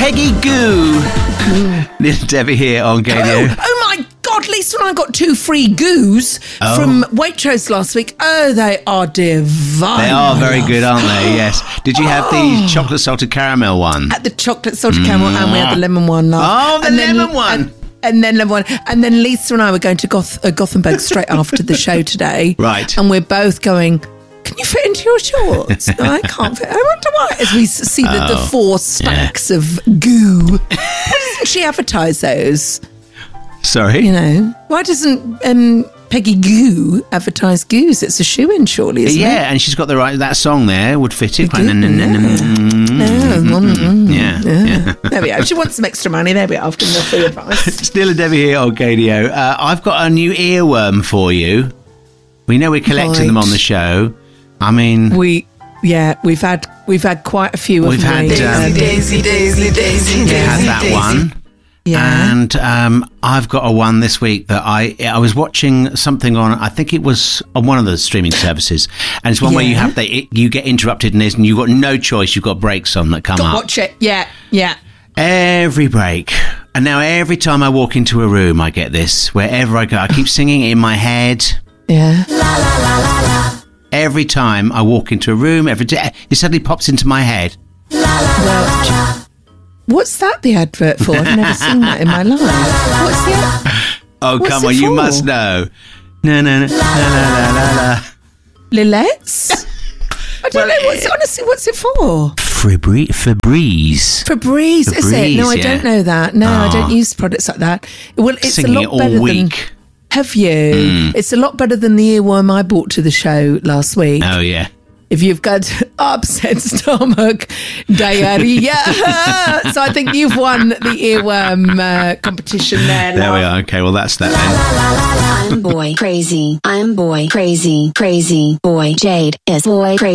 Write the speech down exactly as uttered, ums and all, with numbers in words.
Peggy Goo. Little Debbie here on Gadio. Oh, oh my God, Lisa and I got two free goos Oh. from Waitrose last week. Oh, they are divine. They are my very love. good, aren't they? Yes. Did you have the chocolate salted caramel one? At the chocolate salted caramel, and we had the lemon one. Love. Oh, the And then- lemon one. And, and then lemon one. And then Lisa and I were going to Goth, uh, Gothenburg straight after the show today. Right. And we're both going, can you fit into your shorts? No, I can't fit. I wonder why. As we s- see the, the Oh, four stacks of goo. Why doesn't she advertise those? Sorry? You know, why doesn't um, Peggy Goo advertise goos? It's a shoe-in, surely, isn't Yeah, it? and she's got the right, that song there would fit it. Goo, yeah. Yeah, yeah. There we go. She wants some extra money. There we are. After the free advice. Still a Debbie here on Gadio. Uh, I've got a new earworm for you. We know we're collecting them Right. on the show. I mean, We, yeah, we've had we've had quite a few. We've haven't we? had, um, Daisy, Daisy, Daisy, we Daisy, had that Daisy. one. yeah. And um, I've got a one this week that I I was watching something on. I think it was on one of the streaming services, and it's one where you Yeah. have the it, you get interrupted in this, and you've got no choice. You've got breaks on that come Got up watch it. Yeah, yeah. every break. And now every time I walk into a room, I get this. Wherever I go, I keep singing it in my head. Yeah. Every time I walk into a room, every day it suddenly pops into my head. Well, what's that the advert for? I've never seen that in my life. What's the ad- Oh, What's come it on, you for? must know. No, no, no, la, la, la, la, la. Lilette's? I don't Well, know. What's, honestly, what's it for? Fabri- Febreze. Febreze, is it? No, I Febreze, don't yeah. know that. No, I don't Oh. use products like that. Well, it's Singing a it lot all better week. than. Have you? Mm. It's a lot better than the earworm I bought to the show last week. Oh, yeah. If you've got upset stomach, diarrhea. So I think you've won the earworm uh, competition there. There we love. are. Okay, well, that's that then. I'm boy crazy. I'm boy crazy. Crazy boy. Jade is boy crazy.